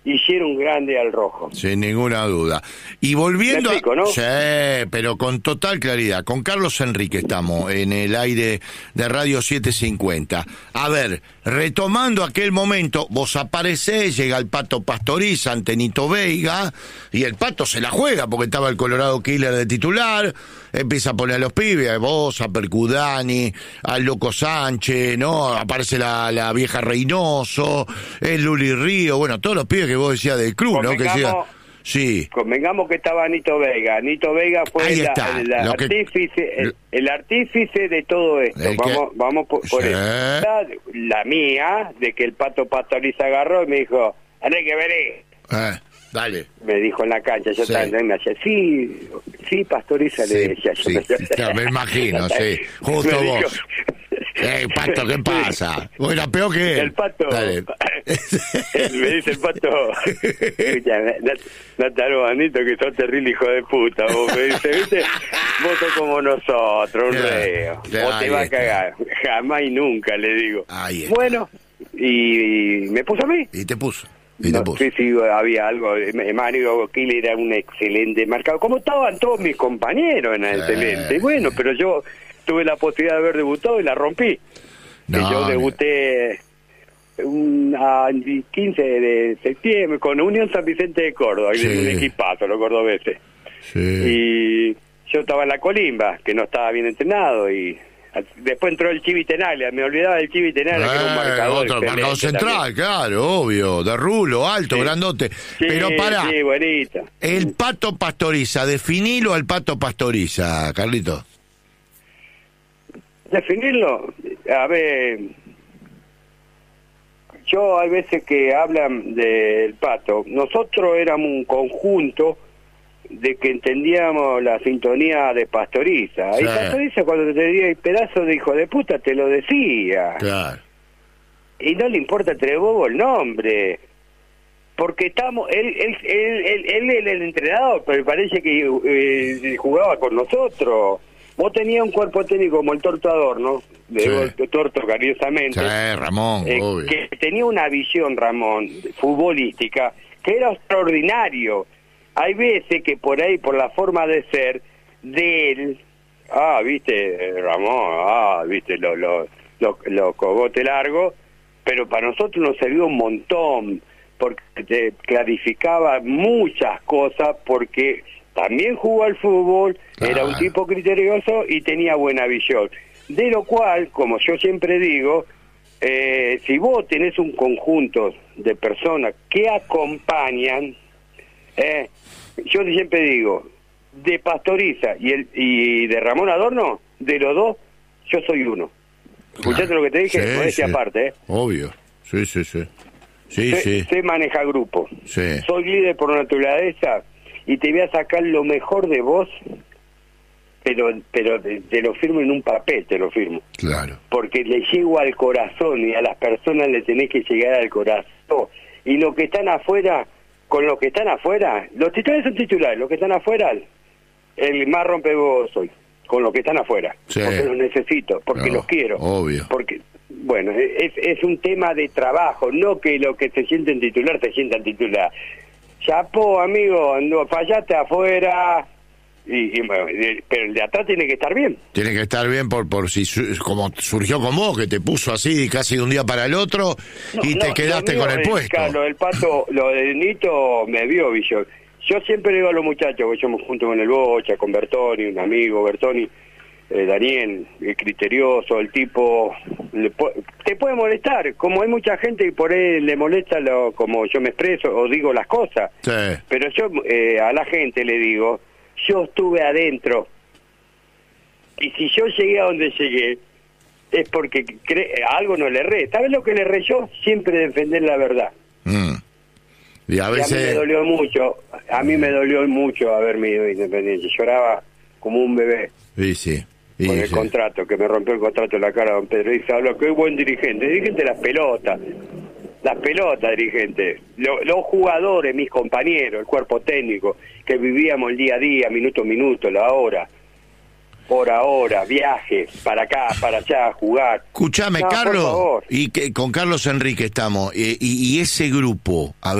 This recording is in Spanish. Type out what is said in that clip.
hicieron grande al rojo. Sin ninguna duda. Y volviendo ¿Me explico, no? Sí, pero con total claridad. Con Carlos Enrique estamos en el aire de Radio 750. A ver, retomando aquel momento, vos aparecés, llega el Pato Pastoriza ante Nito Veiga, y el Pato se la juega porque estaba el Colorado Killer de titular, empieza a poner a los pibes, a vos, a Percudani, al Loco Sánchez, ¿no? Aparece la vieja Reynoso, el Luli Río, bueno, todos los pibes que vos decías del club, ¿no? Que decía, sí. Convengamos que estaba Nito Veiga. Nito Veiga fue el artífice de todo esto. Vamos por sí. eso. La mía, de que el Pato Pastoriza agarró y me dijo, Enrique, vení. Dale. Me dijo en la cancha, yo también me hacía, sí, Pastoriza, sí, le decía yo. Sí, me imagino, sí. Justo me vos. Dijo, Pato, ¿qué pasa? Vos era peor que él. El Pato, me dice el Pato, no te hagas, Anito, que sos terrible hijo de puta. Vos me dice, ¿viste? Vos sos como nosotros, un reo. Vos te vas a cagar. Jamás y nunca, le digo. Bueno, y me puso a mí. Y te puso. No sé si había algo. Mario Killer era un excelente marcador, como estaban todos mis compañeros, en excelente. Y bueno, pero yo tuve la posibilidad de haber debutado y la rompí. Yo debuté el 15 de septiembre con Unión San Vicente de Córdoba, sí. Un equipazo, los cordobeses. Sí. Y yo estaba en la Colimba, que no estaba bien entrenado, y después entró el Chivi Tenaglia, me olvidaba del Chivi Tenaglia, que era un marcador. Otro marcador central, también. Claro, obvio, de rulo, alto, sí. Grandote. Sí, pero pará, sí, bonito. El Pato Pastoriza, definilo al Pato Pastoriza, Carlito. Definirlo, a ver, yo hay veces que hablan del Pato, nosotros éramos un conjunto de que entendíamos la sintonía de Pastoriza, sí. Y Pastoriza cuando te decía el pedazo de hijo de puta te lo decía, claro. Y no le importa entre bobo el nombre, porque estamos, él es el entrenador, pero parece que jugaba con nosotros. Vos tenías un cuerpo técnico como el Torto Adorno, Torto cariñosamente, Ramón, obvio. Que tenía una visión, Ramón, futbolística, que era extraordinario. Hay veces que por ahí, por la forma de ser de él, viste, Ramón, viste, los cogotes largos, pero para nosotros nos sirvió un montón, porque te clarificaba muchas cosas, porque también jugó al fútbol, era un tipo criterioso y tenía buena visión. De lo cual, como yo siempre digo, si vos tenés un conjunto de personas que acompañan, yo siempre digo, de Pastoriza y de Ramón Adorno, de los dos, yo soy uno. ¿Escuchaste lo que te dije? Sí, no decía aparte, Obvio, sí. Sé manejar grupo. Sí. Soy líder por naturaleza y te voy a sacar lo mejor de vos, pero te lo firmo en un papel, te lo firmo. Claro. Porque le llego al corazón y a las personas le tenés que llegar al corazón. Y los que están afuera, con los que están afuera, los titulares son titulares, los que están afuera, el más rompebobo soy, con los que están afuera. Sí. Porque los necesito, porque los quiero. Obvio. Porque, bueno, es un tema de trabajo, no que los que se sienten titular se sientan titular. Chapó, amigo, no fallaste afuera, pero el de atrás tiene que estar bien. Tiene que estar bien por si como surgió con vos, que te puso así casi de un día para el otro y te quedaste con el puesto. Lo del Pato, lo de Nito me vio, Villor. Yo siempre digo a los muchachos, que yo me junto con el Bocha, con Bertoni, un amigo, Bertoni, Daniel, el criterioso, el tipo, te puede molestar, como hay mucha gente que por ahí le molesta como yo me expreso o digo las cosas, sí. Pero yo a la gente le digo, yo estuve adentro, y si yo llegué a donde llegué, es porque algo no le erré. ¿Sabes lo que le erré yo? Siempre defender la verdad. Y a veces... a mí me dolió mucho, me dolió mucho haberme ido Independiente, lloraba como un bebé. Sí. Con el contrato, que me rompió el contrato en la cara don Pedro Isa, hablo que es buen dirigente de las pelotas, dirigente, los jugadores, mis compañeros, el cuerpo técnico, que vivíamos el día a día, minuto a minuto, la hora, por hora, viaje, para acá, para allá, jugar. Escuchame, Carlos, y con Carlos Enrique estamos, y ese grupo, a ver,